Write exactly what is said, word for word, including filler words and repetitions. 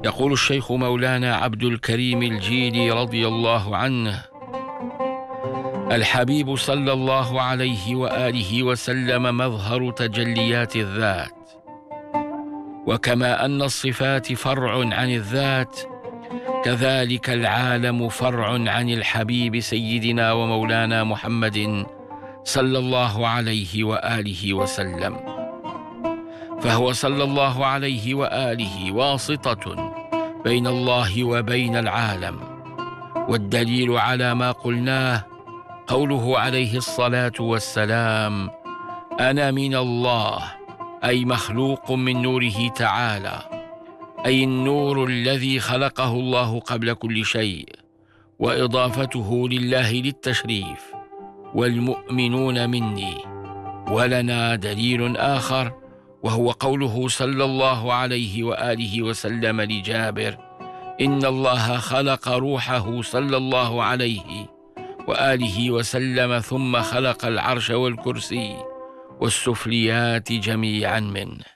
يقول الشيخ مولانا عبد الكريم الجيلي رضي الله عنه: الحبيب صلى الله عليه وآله وسلم مظهر تجليات الذات، وكما أن الصفات فرع عن الذات، كذلك العالم فرع عن الحبيب سيدنا ومولانا محمد صلى الله عليه وآله وسلم، فهو صلى الله عليه وآله واسطة بين الله وبين العالم. والدليل على ما قلناه قوله عليه الصلاة والسلام: أنا من الله، أي مخلوق من نوره تعالى، أي النور الذي خلقه الله قبل كل شيء، وإضافته لله للتشريف، والمؤمنون مني. ولنا دليل آخر، وهو قوله صلى الله عليه وآله وسلم لجابر: إن الله خلق روحه صلى الله عليه وآله وسلم ثم خلق العرش والكرسي والسفليات جميعا منه.